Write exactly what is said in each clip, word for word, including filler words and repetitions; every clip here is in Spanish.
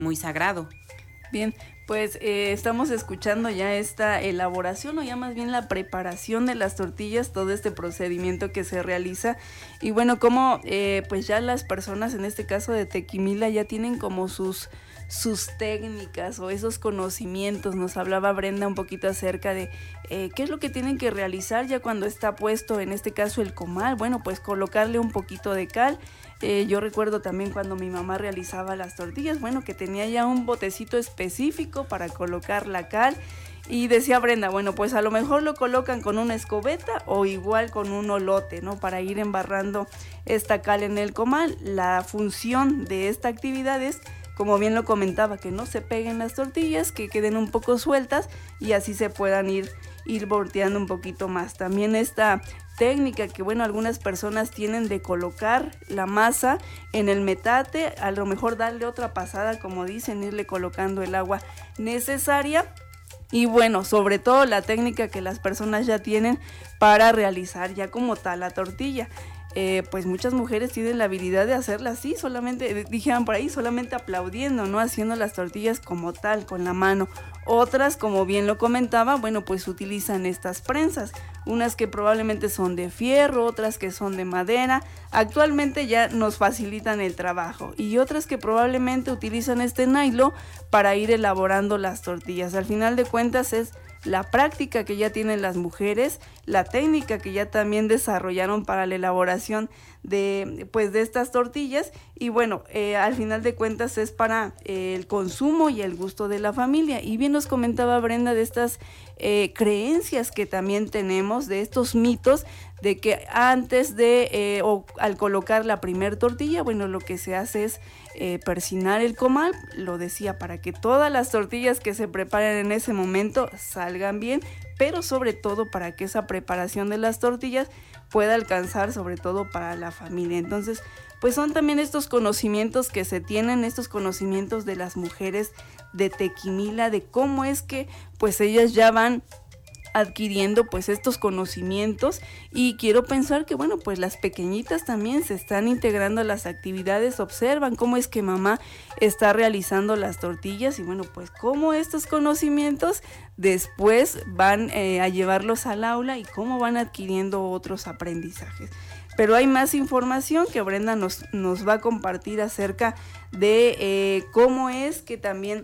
muy sagrado. Bien, pues eh, estamos escuchando ya esta elaboración o ya más bien la preparación de las tortillas, todo este procedimiento que se realiza y bueno, como eh, pues ya las personas en este caso de Tequimila ya tienen como sus sus técnicas o esos conocimientos. Nos hablaba Brenda un poquito acerca de eh, qué es lo que tienen que realizar ya cuando está puesto, en este caso el comal. Bueno, pues colocarle un poquito de cal. Eh, yo recuerdo también cuando mi mamá realizaba las tortillas, bueno, que tenía ya un botecito específico para colocar la cal. Y decía Brenda, bueno, pues a lo mejor lo colocan con una escobeta o igual con un olote, ¿no? Para ir embarrando esta cal en el comal. La función de esta actividad es, como bien lo comentaba, que no se peguen las tortillas, que queden un poco sueltas y así se puedan ir, ir volteando un poquito más. También esta técnica que, bueno, algunas personas tienen de colocar la masa en el metate, a lo mejor darle otra pasada, como dicen, irle colocando el agua necesaria. Y bueno, sobre todo la técnica que las personas ya tienen para realizar ya como tal la tortilla. Eh, pues muchas mujeres tienen la habilidad de hacerla así, solamente, dijeron por ahí, solamente aplaudiendo, no haciendo las tortillas como tal, con la mano. Otras, como bien lo comentaba, bueno, pues utilizan estas prensas, unas que probablemente son de fierro, otras que son de madera, actualmente ya nos facilitan el trabajo, y otras que probablemente utilizan este nylon para ir elaborando las tortillas. Al final de cuentas es la práctica que ya tienen las mujeres, la técnica que ya también desarrollaron para la elaboración de, pues, de estas tortillas y bueno, eh, al final de cuentas es para eh, el consumo y el gusto de la familia. Y bien nos comentaba Brenda de estas eh, creencias que también tenemos, de estos mitos de que antes de eh, o al colocar la primer tortilla, bueno, lo que se hace es eh, persinar el comal, lo decía, para que todas las tortillas que se preparen en ese momento salgan bien, pero sobre todo para que esa preparación de las tortillas pueda alcanzar sobre todo para la familia. Entonces, pues son también estos conocimientos que se tienen, estos conocimientos de las mujeres de Tequimila, de cómo es que pues ellas ya van adquiriendo pues estos conocimientos y quiero pensar que bueno, pues las pequeñitas también se están integrando a las actividades, observan cómo es que mamá está realizando las tortillas y bueno, pues cómo estos conocimientos después van eh, a llevarlos al aula y cómo van adquiriendo otros aprendizajes. Pero hay más información que Brenda nos, nos va a compartir acerca de eh, cómo es que también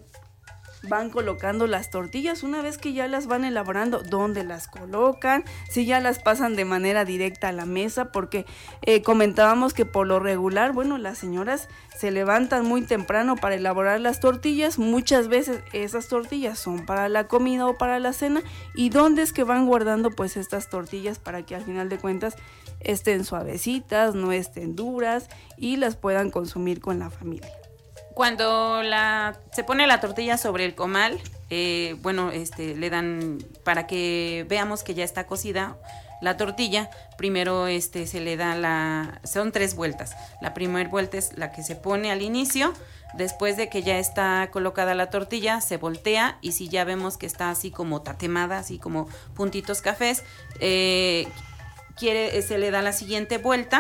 van colocando las tortillas, una vez que ya las van elaborando, dónde las colocan, si ya las pasan de manera directa a la mesa, porque eh, comentábamos que por lo regular, bueno, las señoras se levantan muy temprano para elaborar las tortillas, muchas veces esas tortillas son para la comida o para la cena, y dónde es que van guardando pues estas tortillas para que al final de cuentas estén suavecitas, no estén duras y las puedan consumir con la familia. Cuando la, se pone la tortilla sobre el comal, eh, bueno, este, le dan, para que veamos que ya está cocida la tortilla, primero este, se le da la, son tres vueltas. La primera vuelta es la que se pone al inicio, después de que ya está colocada la tortilla, se voltea y si ya vemos que está así como tatemada, así como puntitos cafés, eh, quiere, se le da la siguiente vuelta.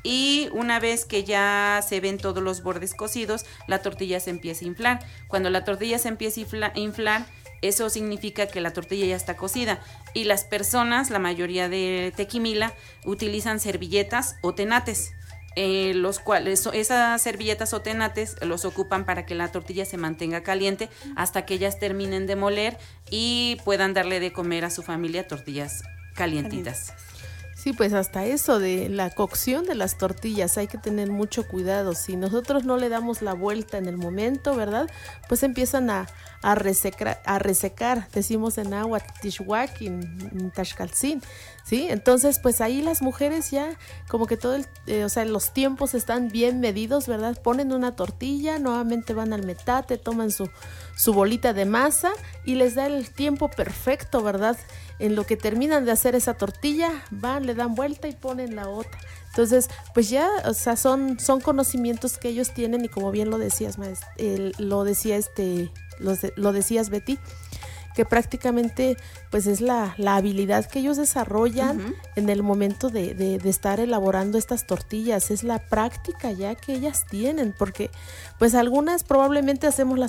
Y una vez que ya se ven todos los bordes cocidos, la tortilla se empieza a inflar. Cuando la tortilla se empieza a inflar, eso significa que la tortilla ya está cocida. Y las personas, la mayoría de Tequimila, utilizan servilletas o tenates. Eh, los cuales, esas servilletas o tenates los ocupan para que la tortilla se mantenga caliente hasta que ellas terminen de moler y puedan darle de comer a su familia tortillas calientitas. Sí, pues hasta eso de la cocción de las tortillas hay que tener mucho cuidado. Si nosotros no le damos la vuelta en el momento, ¿verdad? Pues empiezan a, a, resecar, a resecar, decimos en agua, tishhuaquin, tashcalcin, ¿sí? Entonces, pues ahí las mujeres ya como que todo el, eh, o sea, los tiempos están bien medidos, ¿verdad? Ponen una tortilla, nuevamente van al metate, toman su, su bolita de masa y les da el tiempo perfecto, ¿verdad? En lo que terminan de hacer esa tortilla, van, le dan vuelta y ponen la otra. Entonces, pues ya, o sea, son, son conocimientos que ellos tienen y como bien lo decías, maest- eh, lo decía este, lo, lo decías Betty, que prácticamente pues es la, la habilidad que ellos desarrollan uh-huh. en el momento de, de, de estar elaborando estas tortillas, es la práctica ya que ellas tienen, porque pues algunas probablemente hacemos las